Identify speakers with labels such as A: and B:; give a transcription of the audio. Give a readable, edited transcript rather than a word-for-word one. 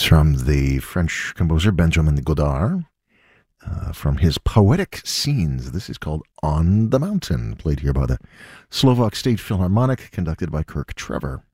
A: from the French composer Benjamin Godard, from his Poetic Scenes. This is called On the Mountain, played here by the Slovak State Philharmonic, conducted by Kirk Trevor.